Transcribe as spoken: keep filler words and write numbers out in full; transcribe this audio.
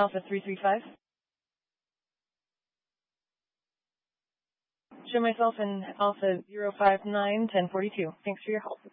Alpha three three five. Show myself in Alpha zero five nine ten forty-two. Thanks for your help.